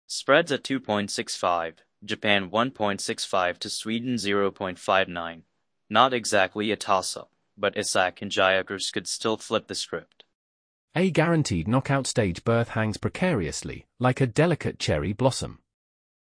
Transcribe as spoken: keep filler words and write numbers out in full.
Spreads at two point six five, Japan one point six five to Sweden zero point five nine. Not exactly a toss-up, but Isak and Gyökeres could still flip the script. A guaranteed knockout stage berth hangs precariously, like a delicate cherry blossom.